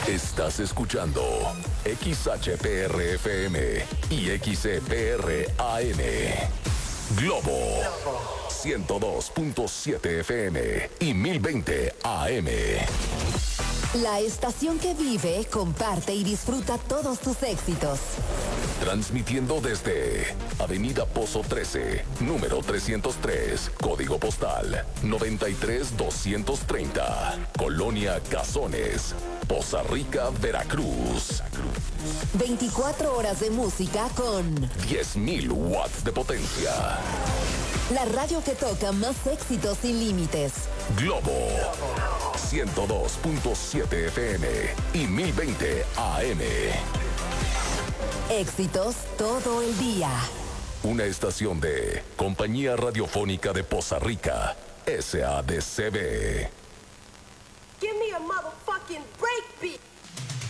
Estás escuchando XHPR-FM y XCPR-AM. Globo 102.7 FM y 1020 AM. La estación que vive, comparte y disfruta todos tus éxitos. Transmitiendo desde Avenida Pozo 13, número 303, código postal 93230, Colonia Cazones, Poza Rica, Veracruz. 24 horas de música con 10.000 watts de potencia. La radio que toca más éxitos sin límites. Globo 102.7 FM y 1020 AM. Éxitos todo el día. Una estación de Compañía Radiofónica de Poza Rica, SADCB. Give me a motherfucking break.